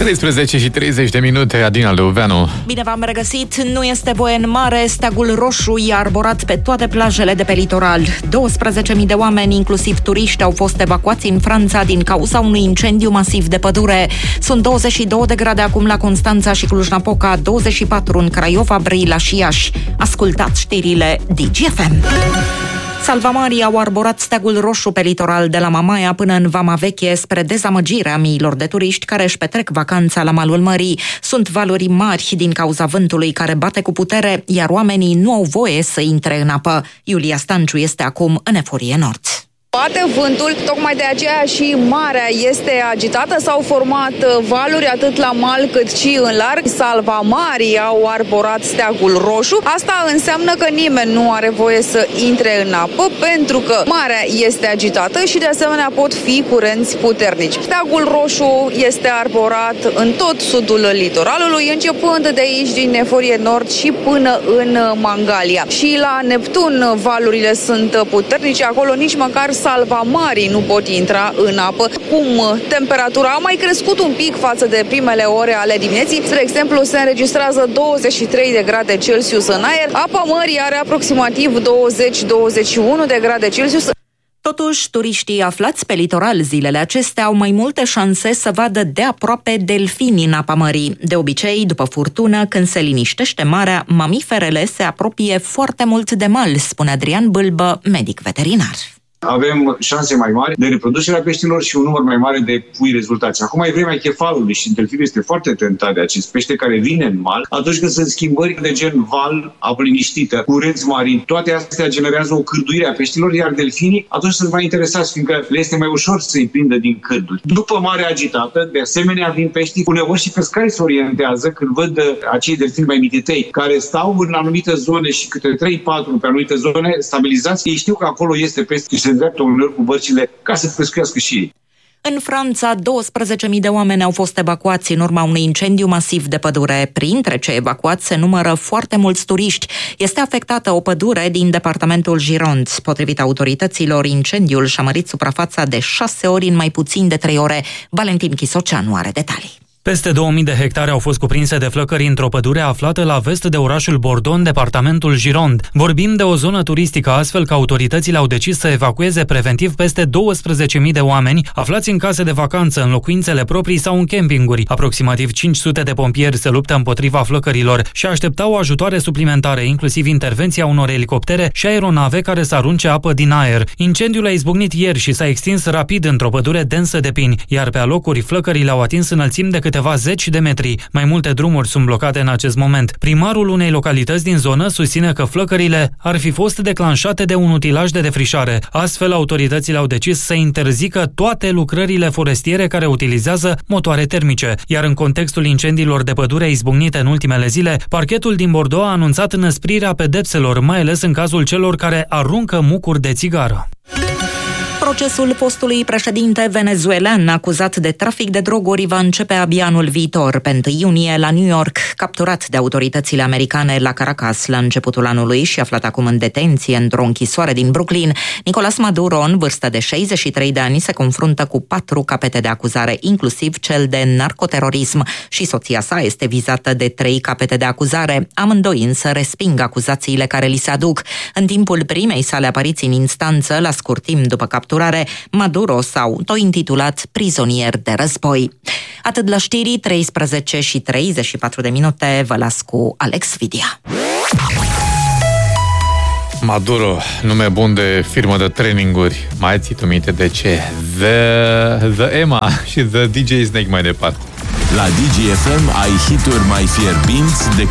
13 și 30 de minute, Adina Leuveanu. Bine v-am regăsit, nu este voie în mare, steagul roșu i-a arborat pe toate plajele de pe litoral. 12.000 de oameni, inclusiv turiști, au fost evacuați în Franța din cauza unui incendiu masiv de pădure. Sunt 22 de grade acum la Constanța și Cluj-Napoca, 24 în Craiova, Brăila și Iași. Ascultați știrile DGFM. Salvamarii au arborat steagul roșu pe litoral de la Mamaia până în Vama Veche spre dezamăgirea miilor de turiști care își petrec vacanța la malul mării. Sunt valori mari din cauza vântului care bate cu putere, iar oamenii nu au voie să intre în apă. Iulia Stanciu este acum în Eforie Nord. Bate vântul, tocmai de aceea și marea este agitată, s-au format valuri atât la mal cât și în larg. Salvamarii au arborat steagul roșu. Asta înseamnă că nimeni nu are voie să intre în apă pentru că marea este agitată și de asemenea pot fi curenți puternici. Steagul roșu este arborat în tot sudul litoralului, începând de aici din Eforie Nord și până în Mangalia. Și la Neptun valurile sunt puternice, acolo nici măcar salvamarii nu pot intra în apă. Cum temperatura a mai crescut un pic față de primele ore ale dimineții. Spre exemplu, se înregistrează 23 de grade Celsius în aer. Apa mării are aproximativ 20-21 de grade Celsius. Totuși, turiștii aflați pe litoral zilele acestea au mai multe șanse să vadă de aproape delfini în apa mării. De obicei, după furtună, când se liniștește marea, mamiferele se apropie foarte mult de mal, spune Adrian Bâlbă, medic veterinar. Avem șanse mai mari de reproducerea peștilor și un număr mai mare de pui rezultați. Acum e vremea chefalului și delfinul este foarte tentat de acest pește care vine în mal. Atunci când sunt schimbări de gen val, apă liniștită, curenți marini, toate astea generează o cârduire a peștilor, iar delfinii atunci sunt mai interesați, fiindcă le este mai ușor să-i prindă din cârduri. După marea agitată, de asemenea vin peștii, uneori și pescarii se orientează când văd acei delfini mai mititei, care stau în anumite zone și câte 3-4 pe anumite zone stabilizați. Ei știu că acolo este pește și se îndreaptă uneori cu bărcile ca să pescuiască și ei. În Franța, 12.000 de oameni au fost evacuați în urma unui incendiu masiv de pădure. Printre cei evacuați se numără foarte mulți turiști. Este afectată o pădure din departamentul Gironde. Potrivit autorităților, incendiul și-a mărit suprafața de 6 ori în mai puțin de 3 ore. Valentin Chisoceanu are detalii. Peste 2000 de hectare au fost cuprinse de flăcări într-o pădure aflată la vest de orașul Bordeaux, în departamentul Gironde. Vorbim de o zonă turistică, astfel că autoritățile au decis să evacueze preventiv peste 12.000 de oameni aflați în case de vacanță, în locuințele proprii sau în campinguri. Aproximativ 500 de pompieri se luptă împotriva flăcărilor și așteptau ajutoare suplimentare, inclusiv intervenția unor elicoptere și aeronave care să arunce apă din aer. Incendiul a izbucnit ieri și s-a extins rapid într-o pădure densă de pini, iar pe alocuri flăcările au atins înălțimi de câteva zeci de metri. Mai multe drumuri sunt blocate în acest moment. Primarul unei localități din zonă susține că flăcările ar fi fost declanșate de un utilaj de defrișare. Astfel, autoritățile au decis să interzică toate lucrările forestiere care utilizează motoare termice. Iar în contextul incendiilor de pădure izbucnite în ultimele zile, parchetul din Bordeaux a anunțat înăsprirea pedepselor, mai ales în cazul celor care aruncă mucuri de țigară. Procesul fostului președinte venezuelan acuzat de trafic de droguri va începe abia anul viitor, pe 1 iunie, la New York. Capturat de autoritățile americane la Caracas la începutul anului și aflat acum în detenție într-o închisoare din Brooklyn, Nicolás Maduro, în vârstă de 63 de ani, se confruntă cu 4 capete de acuzare, inclusiv cel de narcoterorism, și soția sa este vizată de 3 capete de acuzare. Amândoi însă resping acuzațiile care li se aduc. În timpul primei sale apariții în instanță, la scurt timp după capturare, Maduro s-a autointitulat prizonier de război. Atât la știrii, 13 și 34 de minute, vă las cu Alex Vidia. Maduro, nume bun de firmă de traininguri. Mai ții tu minte de ce? The Emma și The DJ Snake mai departe. La DGFM ai hituri mai fierbinți decât